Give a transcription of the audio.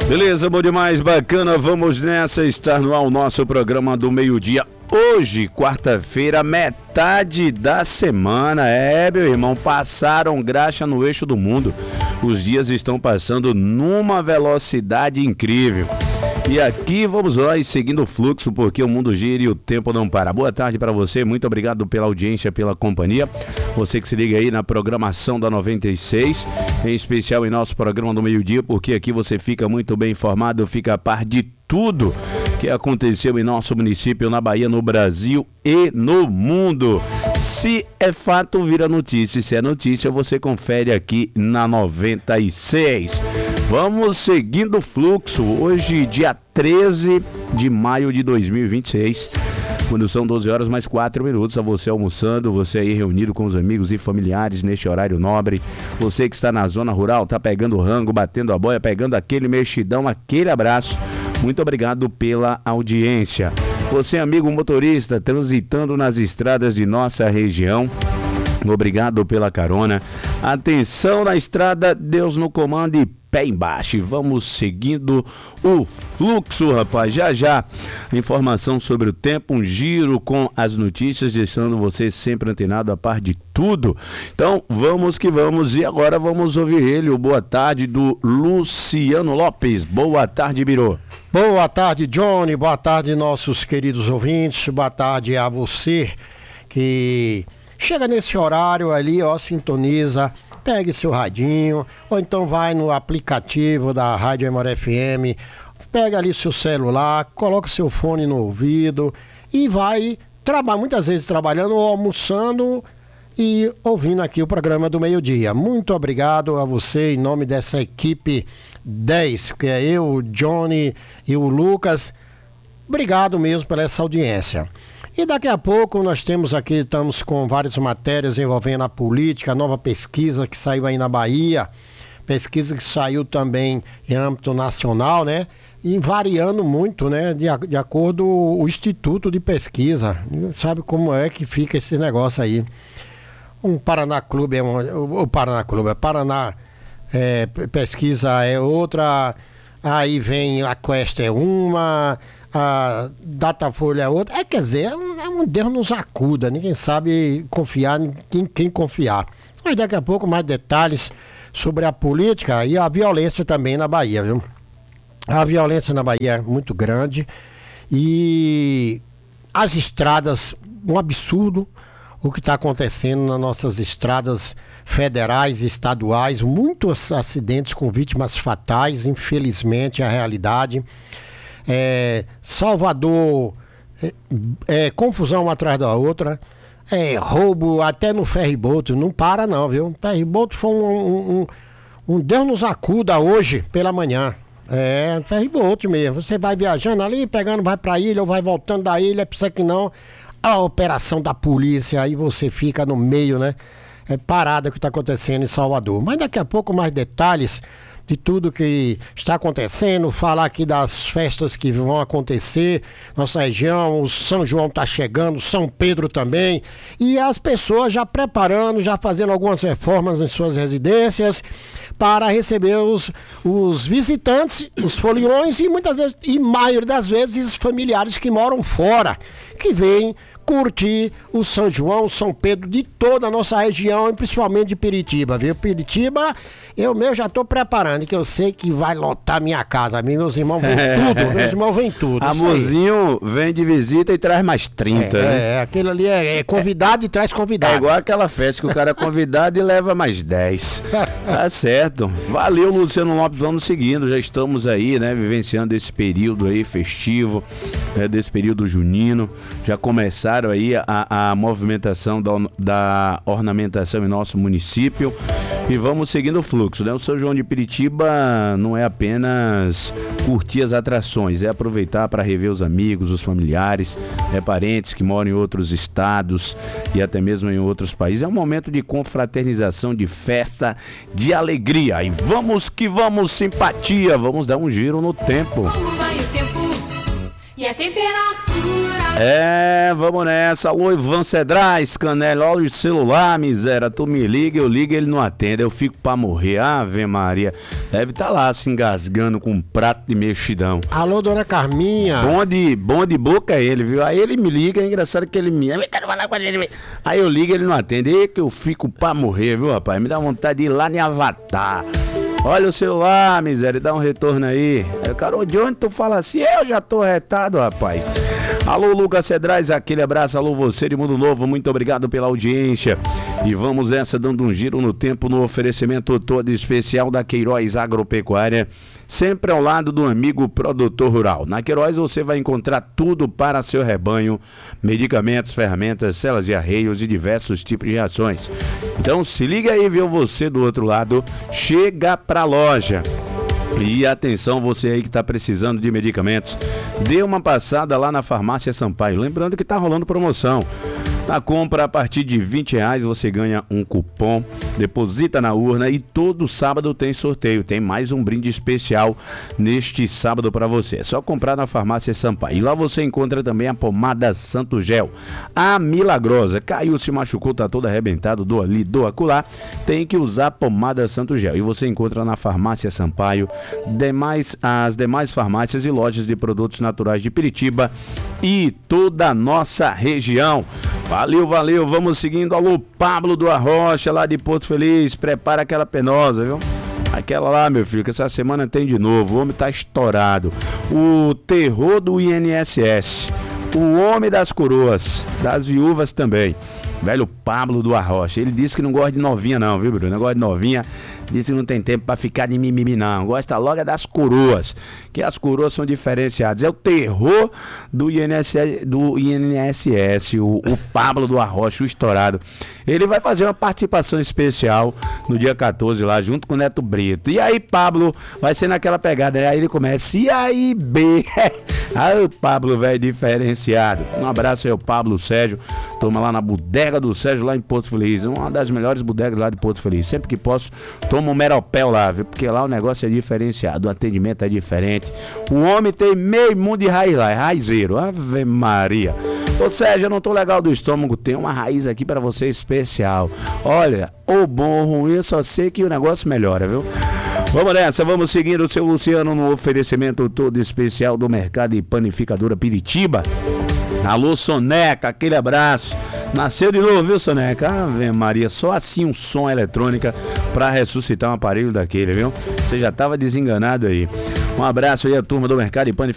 Beleza, bom demais, bacana, vamos nessa, estar no ar o nosso programa do meio-dia. Hoje, quarta-feira, metade da semana. Meu irmão, passaram graxa no eixo do mundo. Os dias estão passando numa velocidade incrível. E aqui vamos nós seguindo o fluxo, porque o mundo gira e o tempo não para. Boa tarde para você, muito obrigado pela audiência, pela companhia. Você que se liga aí na programação da 96, em especial em nosso programa do meio-dia, porque aqui você fica muito bem informado, fica a par de tudo que aconteceu em nosso município, na Bahia, no Brasil e no mundo. Se é fato, vira notícia. Se é notícia, você confere aqui na 96. Vamos seguindo o fluxo. Hoje, dia 13 de maio de 2026. Quando são 12 horas mais 4 minutos, a você almoçando, você aí reunido com os amigos e familiares neste horário nobre, você que está na zona rural, tá pegando rango, batendo a boia, pegando aquele mexidão, aquele abraço. Muito obrigado pela audiência. Você, amigo motorista, transitando nas estradas de nossa região, obrigado pela carona. Atenção na estrada, Deus no comando e pé embaixo. Vamos seguindo o fluxo, rapaz. Já já, informação sobre o tempo, um giro com as notícias, deixando você sempre antenado a par de tudo. Então, vamos que vamos. E agora vamos ouvir ele, o boa tarde do Luciano Lopes. Boa tarde, Biro. Boa tarde, Johnny. Boa tarde, nossos queridos ouvintes. Boa tarde a você que chega nesse horário ali, ó, sintoniza, pegue seu radinho, ou então vai no aplicativo da Rádio Amor FM, pega ali seu celular, coloca seu fone no ouvido e vai muitas vezes trabalhando ou almoçando e ouvindo aqui o programa do meio-dia. Muito obrigado a você em nome dessa equipe 10, que é eu, o Johnny e o Lucas. Obrigado mesmo por essa audiência. E daqui a pouco nós estamos com várias matérias envolvendo a política, a nova pesquisa que saiu aí na Bahia, pesquisa que saiu também em âmbito nacional, né? E variando muito, né? De acordo com o Instituto de Pesquisa. Sabe como é que fica esse negócio aí? Paraná Pesquisa é outra, aí vem a Quest é uma, a Datafolha é outra. Quer dizer, é um Deus nos acuda, ninguém sabe confiar em quem confiar. Mas daqui a pouco mais detalhes sobre a política e a violência também na Bahia, viu? A violência na Bahia é muito grande e as estradas, um absurdo o que está acontecendo nas nossas estradas federais e estaduais, muitos acidentes com vítimas fatais, infelizmente é a realidade. Salvador, confusão uma atrás da outra, roubo até no ferryboat, não para não, viu? Ferryboat foi um Deus nos acuda hoje pela manhã. Ferryboat mesmo, você vai viajando ali, pegando, vai pra ilha ou vai voltando da ilha, precisa que não, a operação da polícia, aí você fica no meio, né? Parada que está acontecendo em Salvador. Mas daqui a pouco mais detalhes de tudo que está acontecendo, falar aqui das festas que vão acontecer, nossa região, o São João está chegando, São Pedro também, e as pessoas já preparando, já fazendo algumas reformas em suas residências para receber os visitantes, os foliões e muitas vezes, e maioria das vezes, familiares que moram fora, que vêm curtir o São João, São Pedro de toda a nossa região, e principalmente de Piritiba, viu? Piritiba, eu mesmo já estou preparando, que eu sei que vai lotar minha casa. Meus irmãos vêm tudo, meus irmãos vêm tudo. Amorzinho vem de visita e traz mais 30, né? Aquele ali é convidado e traz convidado. É igual aquela festa que o cara é convidado e leva mais 10. Tá certo. Valeu, Luciano Lopes, vamos seguindo. Já estamos aí, né, vivenciando esse período aí festivo, desse período junino. Já começaram aí a movimentação da ornamentação em nosso município. E vamos seguindo o fluxo, né? O São João de Piritiba não é apenas curtir as atrações, é aproveitar para rever os amigos, os familiares, parentes que moram em outros estados e até mesmo em outros países. É um momento de confraternização, de festa, de alegria. E vamos que vamos, simpatia, vamos dar um giro no tempo. Como vai o tempo e a temperatura? Vamos nessa. Alô, Ivan Cedrais, Canela, olha o celular, miséria. Tu me liga, eu ligo, ele não atende. Eu fico pra morrer. Ave Maria. Deve estar lá se engasgando com um prato de mexidão. Alô, dona Carminha. Bom de boca é ele, viu? Aí ele me liga, é engraçado que ele me... Eu quero falar com ele. Aí eu ligo, ele não atende. Aí que eu fico pra morrer, viu, rapaz? Me dá vontade de ir lá em Avatar. Olha o celular, miséria, dá um retorno aí. Aí o cara, de onde tu fala assim? Eu já tô retado, rapaz. Alô, Lucas Cedrais, aquele abraço. Alô, você de Mundo Novo, muito obrigado pela audiência. E vamos nessa, dando um giro no tempo no oferecimento todo especial da Queiroz Agropecuária, sempre ao lado do amigo produtor rural. Na Queiroz você vai encontrar tudo para seu rebanho, medicamentos, ferramentas, celas e arreios e diversos tipos de rações. Então se liga aí, viu, você do outro lado, chega pra loja. E atenção, você aí que está precisando de medicamentos, dê uma passada lá na Farmácia Sampaio. Lembrando que está rolando promoção. Na compra a partir de R$20 você ganha um cupom, deposita na urna e todo sábado tem sorteio. Tem mais um brinde especial neste sábado para você. É só comprar na Farmácia Sampaio. E lá você encontra também a pomada Santo Gel. A milagrosa. Caiu, se machucou, tá todo arrebentado, doa ali, doa acolá. Tem que usar a pomada Santo Gel. E você encontra na Farmácia Sampaio, as demais farmácias e lojas de produtos naturais de Piritiba e toda a nossa região. Valeu, vamos seguindo. Alô, Pablo do Arrocha, lá de Porto Feliz, prepara aquela penosa, viu? Aquela lá, meu filho, que essa semana tem de novo, o homem tá estourado. O terror do INSS, o homem das coroas, das viúvas também. Velho Pablo do Arrocha, ele disse que não gosta de novinha não, viu, Bruno? Não gosta de novinha, disse que não tem tempo pra ficar de mimimi não, gosta logo das coroas, que as coroas são diferenciadas. É o terror do INSS, o Pablo do Arrocha, o estourado. Ele vai fazer uma participação especial no dia 14 lá, junto com o Neto Brito. E aí, Pablo, vai ser naquela pegada, aí ele começa, e aí, B? Aí o Pablo, velho, diferenciado. Um abraço aí ao Pablo Sérgio, toma lá na bodega do Sérgio, lá em Porto Feliz, uma das melhores bodegas lá de Porto Feliz. Sempre que posso, tomo um meropel lá, viu? Porque lá o negócio é diferenciado, o atendimento é diferente. O homem tem meio mundo de raiz lá, é raizeiro, Ave Maria. Ô Sérgio, eu não tô legal do estômago, tem uma raiz aqui pra você especial. Olha, ou bom ou ruim, eu só sei que o negócio melhora, viu? Vamos nessa, vamos seguir o seu Luciano no oferecimento todo especial do Mercado e Panificadora Piritiba. Alô, Soneca, aquele abraço. Nasceu de novo, viu, Soneca? Ave Maria, só assim um som eletrônica pra ressuscitar um aparelho daquele, viu? Você já tava desenganado aí. Um abraço aí à turma do Mercado e Panificadora.